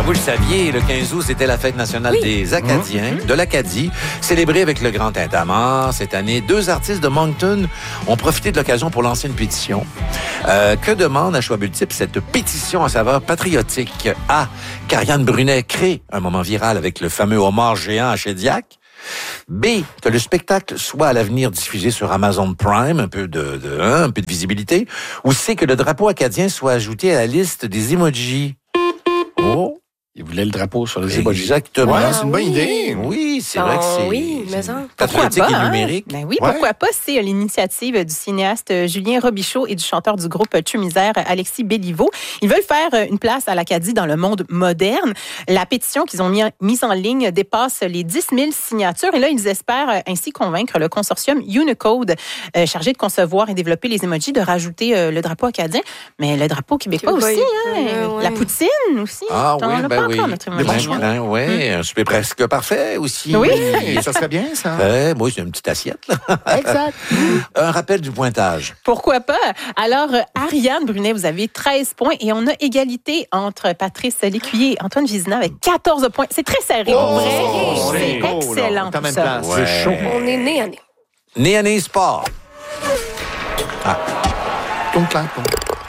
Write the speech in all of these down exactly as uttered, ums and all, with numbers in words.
Vous le saviez, le quinze août, c'était la fête nationale oui. des Acadiens, mmh. de l'Acadie, célébrée avec le Grand Tintamarre. Cette année, deux artistes de Moncton ont profité de l'occasion pour lancer une pétition. Euh, que demande à choix multiples cette pétition à saveur patriotique? A. qu'Ariane Brunet crée un moment viral avec le fameux homard géant à Shediac. B. que le spectacle soit à l'avenir diffusé sur Amazon Prime, un peu de, de hein, un peu de visibilité. Ou C. que le drapeau acadien soit ajouté à la liste des emojis. Oh! Il voulait le drapeau sur les emojis. Exactement. Ouais, c'est une bonne idée. Oui, c'est oh, vrai que c'est, oui, mais c'est patriotique et hein? numérique. Ben oui, pourquoi ouais. pas? C'est l'initiative du cinéaste Julien Robichaud et du chanteur du groupe Tumisère, Alexis Béliveau. Ils veulent faire une place à l'Acadie dans le monde moderne. La pétition qu'ils ont mis, mise en ligne dépasse les dix mille signatures. Et là, ils espèrent ainsi convaincre le consortium Unicode, euh, chargé de concevoir et développer les emojis, de rajouter euh, le drapeau acadien. Mais le drapeau québécois aussi, hein? Euh, ouais. La poutine aussi. Ah on oui, ben oui. Ben, oui, un souper presque parfait aussi. Oui, oui. Ça serait bien, ça. Euh, moi, c'est une petite assiette, là. Exact. Un rappel du pointage. Pourquoi pas? Alors, Ariane Brunet, vous avez treize points et on a égalité entre Patrice Lécuyer et Antoine Vézina avec quatorze points. C'est très serré. Oh, vrai. Oh, c'est oh, excellent. Là, tout ça. Ouais. C'est chaud. On est né à né. Né à né sport. Ah. Ton clan, ton.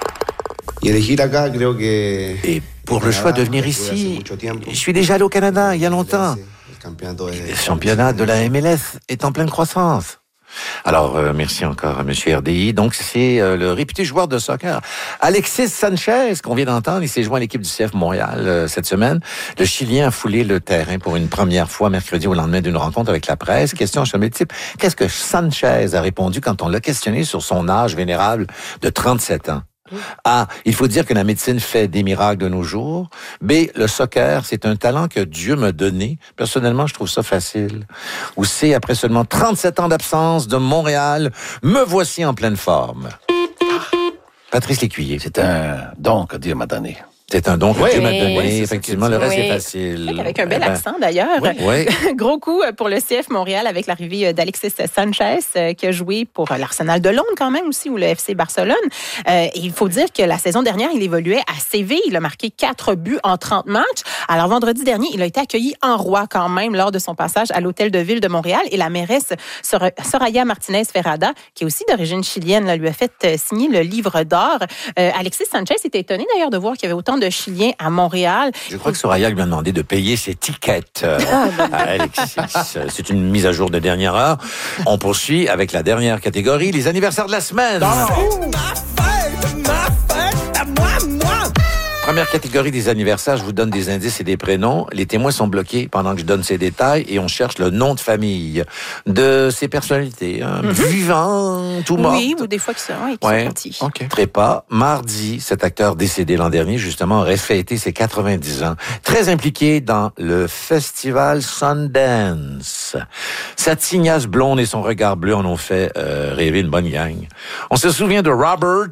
Et pour le choix de venir ici, je suis déjà allé au Canada il y a longtemps. Le championnat de la M L S est en pleine croissance. Alors, euh, merci encore à M. R D I. Donc, c'est euh, le réputé joueur de soccer, Alexis Sanchez, qu'on vient d'entendre. Il s'est joint à l'équipe du C F Montréal euh, cette semaine. Le Chilien a foulé le terrain pour une première fois mercredi au lendemain d'une rencontre avec la presse. Question à type. Qu'est-ce que Sanchez a répondu quand on l'a questionné sur son âge vénérable de trente-sept ans? A. Il faut dire que la médecine fait des miracles de nos jours. B. Le soccer, c'est un talent que Dieu m'a donné. Personnellement, je trouve ça facile. Ou C. Après seulement trente-sept ans d'absence de Montréal, me voici en pleine forme. Patrice Lécuyer. C'est un don que Dieu m'a donné. C'est un don que oui, Dieu m'a donné. Oui, Effectivement, le reste oui. est facile. Avec un bel eh ben, accent, d'ailleurs. Oui. oui. Gros coup pour le C F Montréal avec l'arrivée d'Alexis Sanchez, qui a joué pour l'Arsenal de Londres quand même aussi, ou le F C Barcelone. Euh, et il faut dire que la saison dernière, il évoluait à Séville. Il a marqué quatre buts en trente matchs. Alors, vendredi dernier, il a été accueilli en roi quand même lors de son passage à l'Hôtel de Ville de Montréal. Et la mairesse Soraya Martinez-Ferrada, qui est aussi d'origine chilienne, là, lui a fait signer le livre d'or. Euh, Alexis Sanchez était étonné d'ailleurs de voir qu'il y avait autant de Chiliens à Montréal. Je crois que Soraya lui a demandé de payer ses tickets euh, à Alexis. C'est une mise à jour de dernière heure. On poursuit avec la dernière catégorie, les anniversaires de la semaine. Oh! Ma fête, ma fête, à moi, moi! Première catégorie des anniversaires, je vous donne des indices et des prénoms. Les témoins sont bloqués pendant que je donne ces détails et on cherche le nom de famille de ces personnalités. Hein, mm-hmm. Vivantes ou mortes. Oui, ou des fois qui sont, oui, qui ouais. sont partis. Okay. Trépas. Mardi, cet acteur décédé l'an dernier, justement, aurait fêté ses quatre-vingt-dix ans. Très impliqué dans le festival Sundance. Sa tignasse blonde et son regard bleu en ont fait euh, rêver une bonne gang. On se souvient de Robert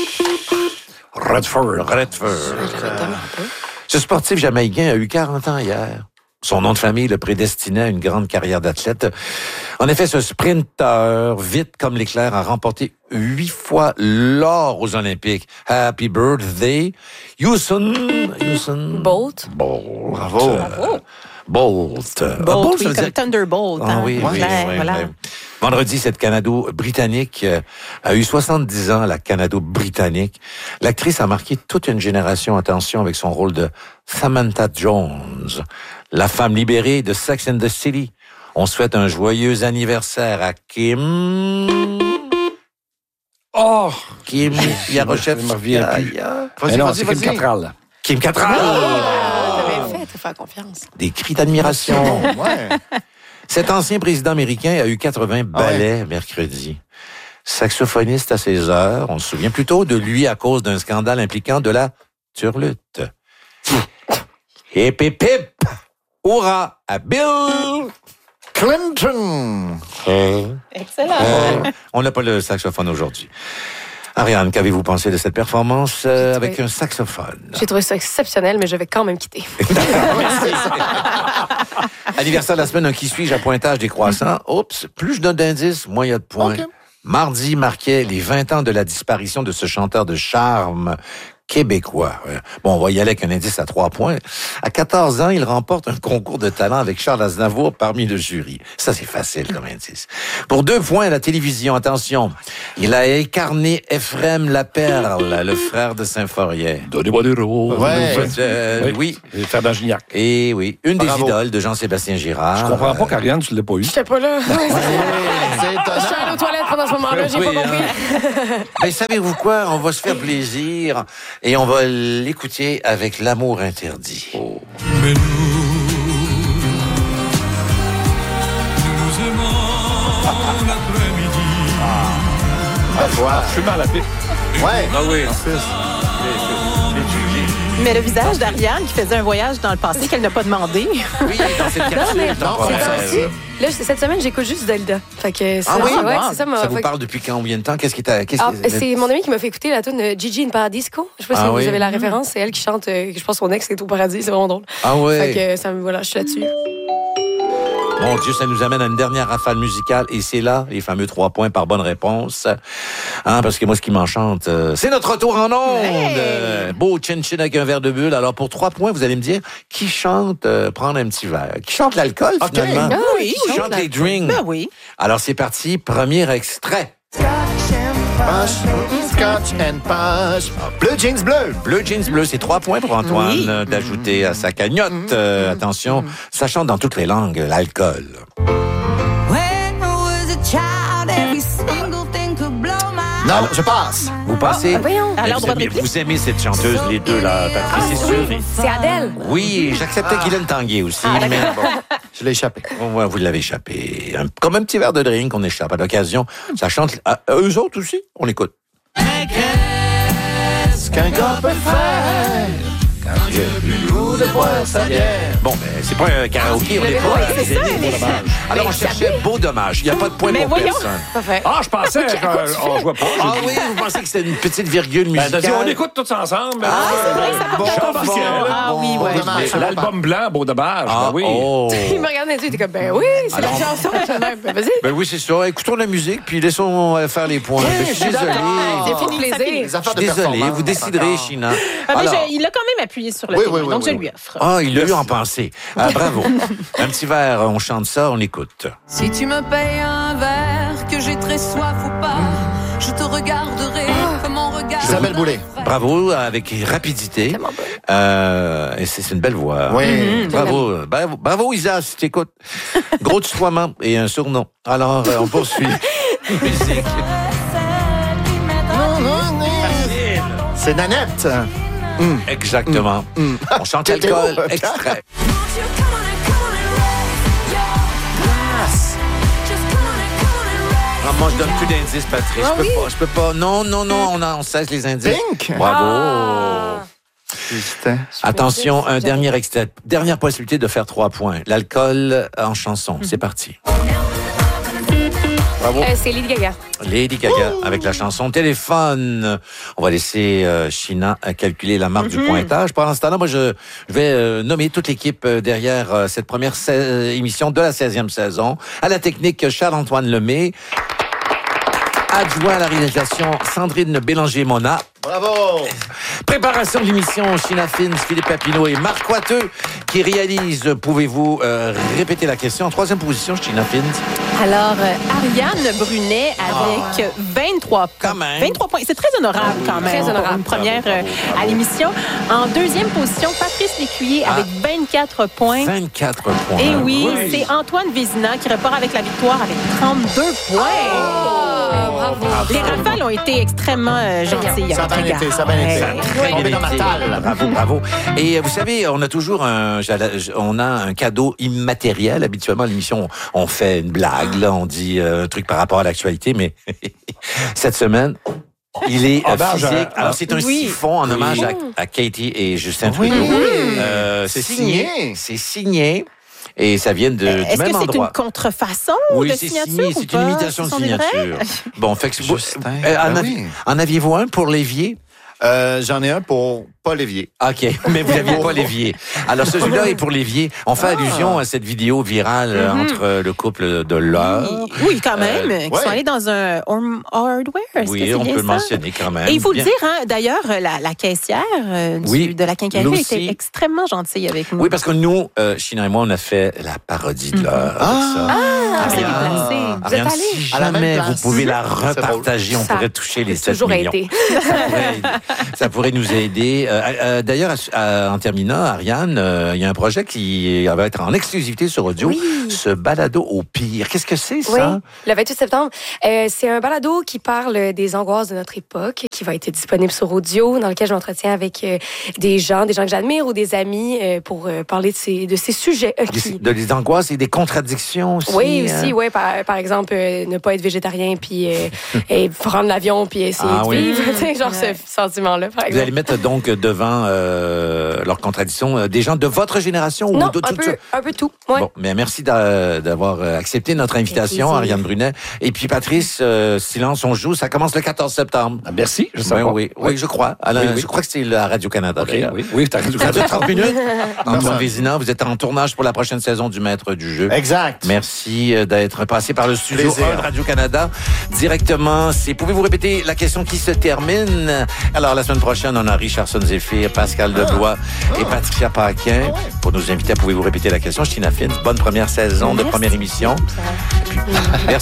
Redford. Redford. Ce sportif jamaïcain a eu quarante ans hier. Son nom de famille le prédestinait à une grande carrière d'athlète. En effet, ce sprinteur, vite comme l'éclair, a remporté huit fois l'or aux Olympiques. Happy birthday, Usain... Usain... Bolt. Bolt. Bravo. Bravo. Bolt. Bolt, Bolt oui, comme dire... Thunderbolt. Ah, hein. oui, oui, ouais, oui, voilà. oui. Vendredi, cette Canado-Britannique a eu soixante-dix ans, la Canado-Britannique. L'actrice a marqué toute une génération, attention, avec son rôle de Samantha Jones, la femme libérée de Sex and the City. On souhaite un joyeux anniversaire à Kim... Oh! Kim Yarochef. Je me reviens plus. Mais non, c'est Kim Cattrall. Kim Cattrall! Oh! Fait, faut faire confiance. Des cris d'admiration. Ouais. Cet ancien président américain a eu quatre-vingts ballets ouais. mercredi. Saxophoniste à ses heures, on se souvient plutôt de lui à cause d'un scandale impliquant de la turlute. Hip hip hip! Hurrah à Bill Clinton! Hey. Excellent! Euh, on n'a pas le saxophone aujourd'hui. Ariane, qu'avez-vous pensé de cette performance euh, avec un saxophone? J'ai trouvé ça exceptionnel, mais je vais quand même quitter. Anniversaire de la semaine, un qui suis-je à pointage décroissant. Oups, plus je donne d'indices, moins il y a de points. Okay. Mardi marquait les vingt ans de la disparition de ce chanteur de charme québécois. Bon, on va y aller avec un indice à trois points. À quatorze ans, il remporte un concours de talent avec Charles Aznavour parmi le jury. Ça, c'est facile comme indice. Pour deux points à la télévision, attention, il a incarné Ephrem Laperle, le frère de Saint-Forien. Donnez-moi des rôles. Ouais. Euh, oui. oui. Ferdinand Gignac. Et oui, une des Bravo. idoles de Jean-Sébastien Girard. Je comprends pas qu'Ariane, tu l'as pas eu. J'étais pas là. Ouais, c'est étonnant. Je suis allée aux toilettes pendant ce moment-là, j'ai Oui, pas compris. hein. Ben, savez-vous quoi? On va se faire plaisir et on va l'écouter avec L'amour interdit. Oh. Mais nous, nous aimons l'après-midi. Ah, voilà. Je suis mal à la pipe. Ouais. Ah oui, en plus. Mais le visage d'Ariane qui faisait un voyage dans le passé qu'elle n'a pas demandé. Oui, dans cette capsule. mais- Non, C'est ouais. ça aussi. Là, cette semaine, j'écoute juste Zelda. Fait que ça, Ah oui? ouais, Wow. c'est ça. m'a- Ça vous fait que- parle depuis combien de temps? Qu'est-ce qui t'a... Qu'est-ce Ah, qui- c'est mon ami qui m'a fait écouter la tune Gigi in Paradisco. Je sais pas Ah si oui? vous avez la référence. C'est elle qui chante, euh, je pense son ex est au paradis. C'est vraiment drôle. Ah ouais. Fait que ça me, voilà, je suis là-dessus. Mon Dieu, ça nous amène à une dernière rafale musicale et c'est là les fameux trois points par bonne réponse. Hein, parce que moi, ce qui m'enchante, euh, c'est notre retour en ondes. Hey! Euh, beau chin-chin avec un verre de bulle. Alors, pour trois points, vous allez me dire qui chante euh, prendre un petit verre? Qui chante l'alcool, Ok. finalement? Ah oui, Qui qui chante chante les drinks? Ben oui. Alors, c'est parti. Premier extrait. Punch, Scotch and punch. Bleu jeans bleu. Bleu jeans bleu, c'est trois points pour Antoine Oui. euh, d'ajouter à sa cagnotte. Euh, attention, ça chante dans toutes les langues, l'alcool. When I was a child, every single thing could blow my Non, je passe. Vous passez? Ah, voyons. Alors, vous, droit de aimez, réplique? vous aimez cette chanteuse, les deux, là, Patrice, c'est sûr. C'est Adèle. Oui, j'acceptais Guylaine Tanguay aussi, mais bon, Je l'ai échappé. bon, ouais, vous l'avez échappé. Un- comme un petit verre de drink, on échappe à l'occasion. Ça chante, à, à eux autres aussi, on écoute. Qu'est-ce qu'un gars peut faire quand il a plus le goût de boire sa bière? Bon, ben, c'est pas un karaoké, on est pas. Oui, c'est ça, mais- Alors, on cherchait beau dommage. Il n'y a pas de point Mais pour voyons. personne. Parfait. Ah, je pensais qu'on jouait pas. Ah oui, vous pensez que c'était une petite virgule Ben, musicale? t'as dit, on écoute tous ensemble. Ah, c'est vrai, ça bon, porte bon, confusion. Ah bon, oui, bon, ouais. dommage, ça va L'album blanc, Beau dommage. Ah, Ben oui. oh. Il me regardait et il était comme, ben oui, c'est la Alors- chanson. Je même, ben vas-y. Ben oui, c'est ça. Écoutons la musique, puis laissons euh, faire les points. Ben, je suis désolé. C'est fini, ça plaisir. finit. Les Je affaires suis de désolé. performance, Vous déciderez, encore. China. Ah, mais Alors- je- il a quand même appuyé sur le Oui, témoin, oui, oui, donc oui, je oui. lui offre. Ah, il l'a eu en pensée. Ah, bravo. Un petit verre, on chante ça, on écoute. Si tu me payes un verre, que j'ai très soif ou pas, je te regarderai comme on regarde. Isabelle Boulay. Bravo, avec rapidité. Tellement bon. Euh, et c'est c'est une belle voix. Oui. Bravo, bravo, bravo Isa, si t'écoutes. Gros tutoiement et un surnom. Alors, euh, on poursuit. Musique. C'est Nanette. Exactement. On chante alcool, extrait. Ah, moi, je donne plus d'indices, Patrice. Ah je peux oui? pas, je peux pas. Non, non, non, on, a, on cesse les indices. Pink. Bravo. Ah. J'hésitais. Attention, un J'avais- dernier extrait. Dernière possibilité de faire trois points. L'alcool en chanson. C'est parti. Bravo. Euh, c'est Lady Gaga. Lady Gaga avec la chanson Téléphone. On va laisser euh, China euh, calculer la marque du pointage. Pendant ce temps-là, moi, je, je vais euh, nommer toute l'équipe euh, derrière euh, cette première sa- euh, émission de la seizième saison. À la technique, Charles-Antoine Lemay. Adjoint à la réalisation, Sandrine Bélanger-Mona. Bravo. Préparation de l'émission, China Fins, Philippe Papineau et Marc Coiteux qui réalisent. Pouvez-vous euh, répéter la question? En troisième position, China Fins. Alors, euh, Ariane Brunet avec vingt-trois points. Quand même. vingt-trois points. C'est très honorable quand même. Très pour honorable. Une première Bravo, bravo, euh, bravo. à l'émission. En deuxième position, Patrice Lécuyer avec vingt-quatre points. vingt-quatre points. Et oui, c'est Antoine Vézina qui repart avec la victoire avec trente-deux points. Ah, bravo. Les rafales ont été extrêmement euh, gentilles. Ça a bien avec été, Regarde. ça a bien été. Ouais. Très On est bien dans ma été. talle. Bravo, bravo. Et euh, vous savez, on a toujours un, on a un cadeau immatériel. Habituellement, à l'émission, on fait une blague, là, on dit euh, un truc par rapport à l'actualité, mais cette semaine, il est Ah, euh, ben, physique. je- Alors, c'est un Oui. siphon en hommage Oui. à, à Katie et Justin Oui. Trudeau. Oui. Euh, C'est signé. signé. C'est signé. Et ça vient de, du Est-ce même que c'est endroit. une contrefaçon Oui, de c'est signature signé. ou C'est pas? une imitation Ce de sont des vrais? signature. Bon, fait que, Justin, euh, en, ben avi- oui. en aviez-vous un pour l'évier? Euh, J'en ai un pour pas l'évier. OK, mais vous n'aviez pas l'évier. Alors, celui-là est pour l'évier. On fait ah. allusion à cette vidéo virale mm-hmm. entre le couple de là. Oui, oui quand même. Euh, Ils ouais. sont allés dans un hardware. Oui, que on peut ça? le mentionner quand même. Et il faut le dire, hein, d'ailleurs, la, la caissière euh, du, oui, de la quincaillerie était extrêmement gentille avec nous. Oui, parce que nous, euh, China et moi, on a fait la parodie de l'heure. Mm-hmm. Ah, ah, vous avez placé. Vous êtes allés? Si jamais vous pouvez la repartager, on pourrait toucher les sept millions. Été. ça, pourrait, ça pourrait nous aider. Euh, euh, d'ailleurs, à, à, en terminant, Ariane, euh, il y a un projet qui va être en exclusivité sur audio, oui. ce balado au pire. Qu'est-ce que c'est, ça? Oui, le vingt-huit septembre. Euh, c'est un balado qui parle des angoisses de notre époque, qui va être disponible sur audio, dans lequel je m'entretiens avec euh, des gens, des gens que j'admire ou des amis euh, pour euh, parler de ces, de ces sujets. Euh, qui... De des angoisses et des contradictions aussi. Oui, aussi, euh... oui. Par, par exemple, euh, ne pas être végétarien, puis euh, et prendre l'avion, puis essayer ah, de oui. vivre. Genre ouais. ce sentiment-là, par exemple. Vous allez mettre donc devant euh, leurs contradictions euh, des gens de votre génération non, ou de un tout peu, ça? un peu tout. Ouais. Bon, mais merci d'a, d'avoir accepté notre invitation, Ariane Brunet. Et puis Patrice, euh, Silence, on joue, ça commence le quatorze septembre. Ah, merci, je sais oui, pas. Oui, oui, oui, je crois. Alors, oui, oui. Je crois que c'est la Radio-Canada. Okay, oui, oui, c'est à Radio-Canada. trente minutes. Antoine Vézina, vous êtes en tournage pour la prochaine saison du Maître du jeu. Exact. Merci d'être passé par le studio Plaisir. un de Radio-Canada directement. C'est, pouvez-vous répéter la question qui se termine? Alors, la semaine prochaine, on a Richardson Zéphyr, Pascal Deblois ah. et Patricia Paquin. Ah ouais. Pour nos invités, pouvez-vous répéter la question? China Fins, bonne première saison merci. de première émission. Puis, merci.